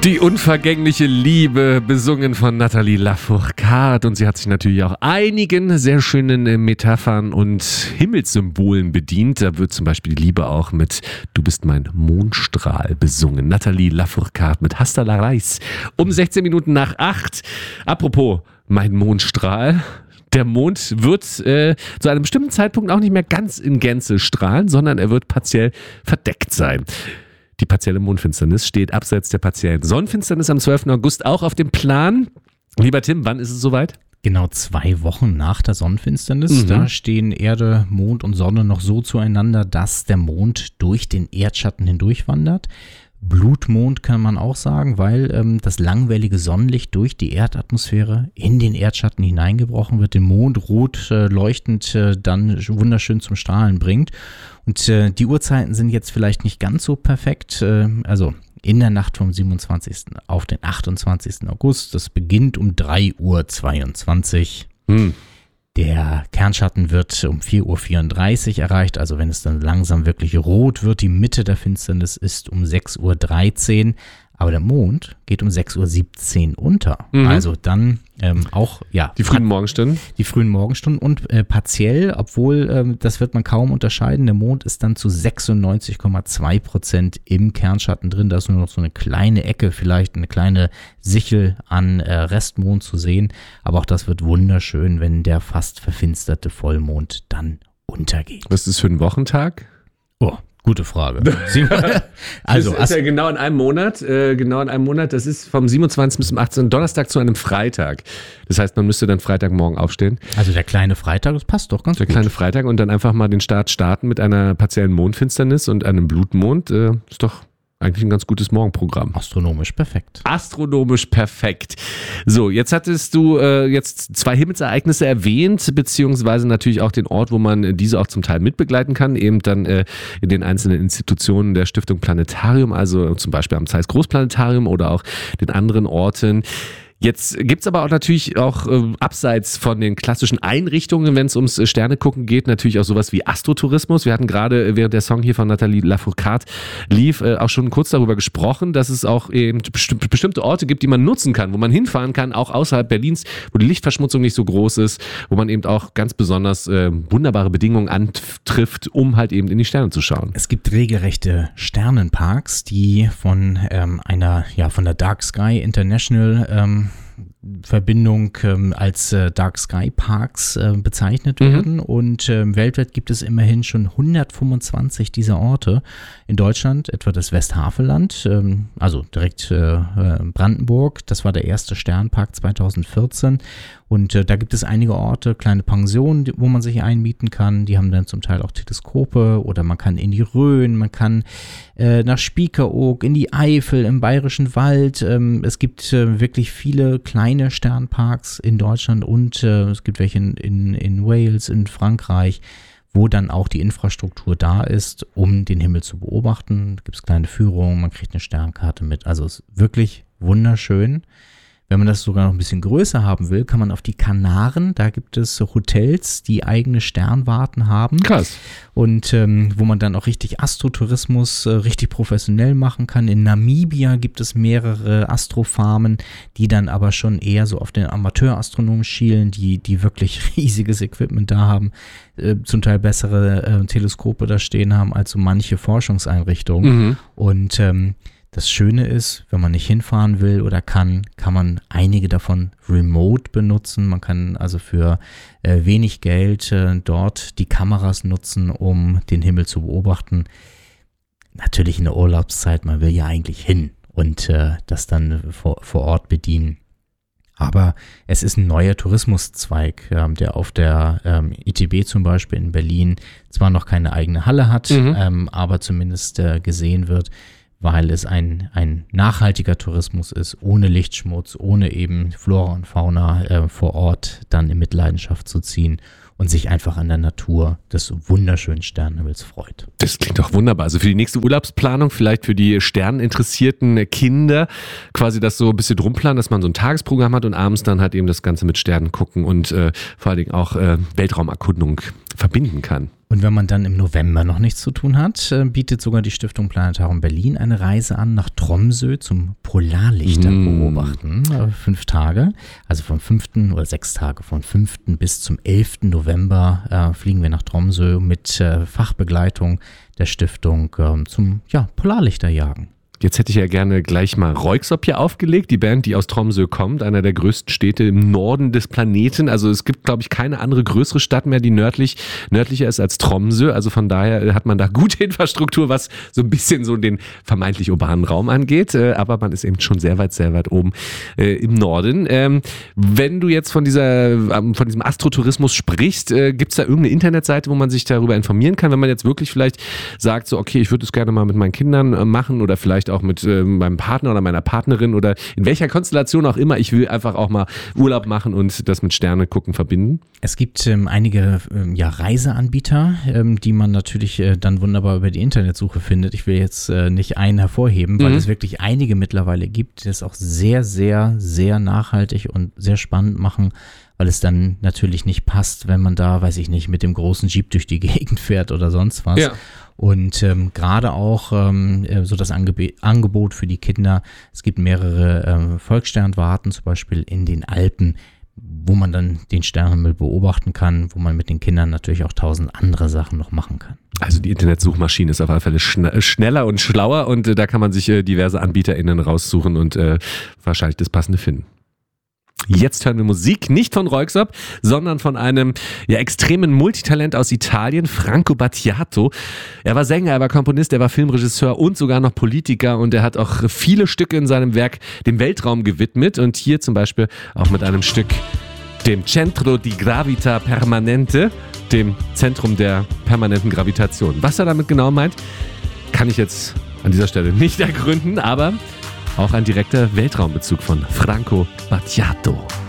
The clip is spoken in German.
Die unvergängliche Liebe, besungen von Nathalie Lafourcade, und sie hat sich natürlich auch einigen sehr schönen Metaphern und Himmelssymbolen bedient. Da wird zum Beispiel die Liebe auch mit Du bist mein Mondstrahl besungen. Nathalie Lafourcade mit Hasta la Reis um 16 Minuten nach 8. Apropos mein Mondstrahl. Der Mond wird zu einem bestimmten Zeitpunkt auch nicht mehr ganz in Gänze strahlen, sondern er wird partiell verdeckt sein. Die partielle Mondfinsternis steht abseits der partiellen Sonnenfinsternis am 12. August auch auf dem Plan. Lieber Tim, wann ist es soweit? Genau 2 Wochen nach der Sonnenfinsternis. Da stehen Erde, Mond und Sonne noch so zueinander, dass der Mond durch den Erdschatten hindurch wandert. Blutmond kann man auch sagen, weil das langwellige Sonnenlicht durch die Erdatmosphäre in den Erdschatten hineingebrochen wird, den Mond rot leuchtend dann wunderschön zum Strahlen bringt. Und die Uhrzeiten sind jetzt vielleicht nicht ganz so perfekt, also in der Nacht vom 27. auf den 28. August. Das beginnt um 3:22 Uhr. Der Kernschatten wird um 4:34 Uhr erreicht, also wenn es dann langsam wirklich rot wird. Die Mitte der Finsternis ist um 6:13 Uhr, aber der Mond geht um 6:17 Uhr unter. Also dann auch, ja. Die frühen Morgenstunden? Die frühen Morgenstunden und partiell, obwohl das wird man kaum unterscheiden, der Mond ist dann zu 96,2% im Kernschatten drin. Da ist nur noch so eine kleine Ecke, vielleicht eine kleine Sichel an Restmond zu sehen. Aber auch das wird wunderschön, wenn der fast verfinsterte Vollmond dann untergeht. Was ist das für ein Wochentag? Oh, gute Frage. Also das ist ja genau in einem Monat. Das ist vom 27. bis zum 18. Donnerstag zu einem Freitag. Das heißt, man müsste dann Freitagmorgen aufstehen. Also der kleine Freitag, das passt doch ganz gut. Der kleine Freitag und dann einfach mal den Start starten mit einer partiellen Mondfinsternis und einem Blutmond. Ist doch eigentlich ein ganz gutes Morgenprogramm. Astronomisch perfekt. Astronomisch perfekt. So, jetzt hattest du jetzt 2 Himmelsereignisse erwähnt, beziehungsweise natürlich auch den Ort, wo man diese auch zum Teil mitbegleiten kann, eben dann in den einzelnen Institutionen der Stiftung Planetarium, also zum Beispiel am Zeiss Großplanetarium oder auch den anderen Orten. Jetzt gibt's aber auch natürlich auch abseits von den klassischen Einrichtungen, wenn es ums Sternegucken geht, natürlich auch sowas wie Astrotourismus. Wir hatten gerade, während der Song hier von Nathalie Lafourcade lief, auch schon kurz darüber gesprochen, dass es auch eben bestimmte Orte gibt, die man nutzen kann, wo man hinfahren kann, auch außerhalb Berlins, wo die Lichtverschmutzung nicht so groß ist, wo man eben auch ganz besonders wunderbare Bedingungen antrifft, um halt eben in die Sterne zu schauen. Es gibt regelrechte Sternenparks, die von von der Dark Sky International Verbindung als Dark Sky Parks bezeichnet werden und weltweit gibt es immerhin schon 125 dieser Orte. In Deutschland etwa das Westhaveland, also direkt Brandenburg, das war der erste Sternpark 2014 und da gibt es einige Orte, kleine Pensionen, wo man sich einmieten kann, die haben dann zum Teil auch Teleskope oder man kann in die Rhön, man kann nach Spiekeroog, in die Eifel, im Bayerischen Wald, es gibt wirklich viele kleine Sternparks in Deutschland und es gibt welche in Wales, in Frankreich, wo dann auch die Infrastruktur da ist, um den Himmel zu beobachten. Da gibt es kleine Führungen, man kriegt eine Sternkarte mit. Also es ist wirklich wunderschön. Wenn man das sogar noch ein bisschen größer haben will, kann man auf die Kanaren, da gibt es Hotels, die eigene Sternwarten haben. Krass. Und wo man dann auch richtig Astrotourismus richtig professionell machen kann. In Namibia gibt es mehrere Astrofarmen, die dann aber schon eher so auf den Amateurastronomen schielen, die wirklich riesiges Equipment da haben, zum Teil bessere Teleskope da stehen haben als so manche Forschungseinrichtungen. Und das Schöne ist, wenn man nicht hinfahren will oder kann man einige davon remote benutzen. Man kann also für wenig Geld dort die Kameras nutzen, um den Himmel zu beobachten. Natürlich in der Urlaubszeit, man will ja eigentlich hin und das dann vor Ort bedienen. Aber es ist ein neuer Tourismuszweig, der auf der ITB zum Beispiel in Berlin zwar noch keine eigene Halle hat, aber zumindest gesehen wird, weil es ein nachhaltiger Tourismus ist, ohne Lichtschmutz, ohne eben Flora und Fauna vor Ort dann in Mitleidenschaft zu ziehen und sich einfach an der Natur des wunderschönen Sternenhimmels freut. Das klingt doch wunderbar. Also für die nächste Urlaubsplanung, vielleicht für die sterneninteressierten Kinder, quasi das so ein bisschen rumplanen, dass man so ein Tagesprogramm hat und abends dann halt eben das Ganze mit Sternen gucken und vor allen Dingen auch Weltraumerkundung verbinden kann. Und wenn man dann im November noch nichts zu tun hat, bietet sogar die Stiftung Planetarium Berlin eine Reise an nach Tromsø zum Polarlichter beobachten. 5 Tage, also vom 5. oder 6 Tage, von 5. bis zum 11. November fliegen wir nach Tromsø mit Fachbegleitung der Stiftung zum Polarlichterjagen. Jetzt hätte ich ja gerne gleich mal Röyksopp hier aufgelegt, die Band, die aus Tromsø kommt, einer der größten Städte im Norden des Planeten. Also es gibt, glaube ich, keine andere größere Stadt mehr, die nördlicher ist als Tromsø. Also von daher hat man da gute Infrastruktur, was so ein bisschen so den vermeintlich urbanen Raum angeht. Aber man ist eben schon sehr weit oben im Norden. Wenn du jetzt von diesem Astrotourismus sprichst, gibt es da irgendeine Internetseite, wo man sich darüber informieren kann, wenn man jetzt wirklich vielleicht sagt, so okay, ich würde es gerne mal mit meinen Kindern machen oder vielleicht auch mit meinem Partner oder meiner Partnerin oder in welcher Konstellation auch immer. Ich will einfach auch mal Urlaub machen und das mit Sterne gucken verbinden. Es gibt einige Reiseanbieter, die man natürlich dann wunderbar über die Internetsuche findet. Ich will jetzt nicht einen hervorheben, weil es wirklich einige mittlerweile gibt, die das auch sehr, sehr, sehr nachhaltig und sehr spannend machen, weil es dann natürlich nicht passt, wenn man da, weiß ich nicht, mit dem großen Jeep durch die Gegend fährt oder sonst was. Ja. Und gerade auch so das Angebot für die Kinder, es gibt mehrere Volkssternwarten, zum Beispiel in den Alpen, wo man dann den Sternenhimmel beobachten kann, wo man mit den Kindern natürlich auch 1000 andere Sachen noch machen kann. Also die Internetsuchmaschine ist auf alle Fälle schneller und schlauer und da kann man sich diverse AnbieterInnen raussuchen und wahrscheinlich das Passende finden. Jetzt hören wir Musik, nicht von Röyksopp, sondern von einem extremen Multitalent aus Italien, Franco Battiato. Er war Sänger, er war Komponist, er war Filmregisseur und sogar noch Politiker und er hat auch viele Stücke in seinem Werk dem Weltraum gewidmet und hier zum Beispiel auch mit einem Stück, dem Centro di Gravità Permanente, dem Zentrum der permanenten Gravitation. Was er damit genau meint, kann ich jetzt an dieser Stelle nicht ergründen, aber auch ein direkter Weltraumbezug von Franco Battiato.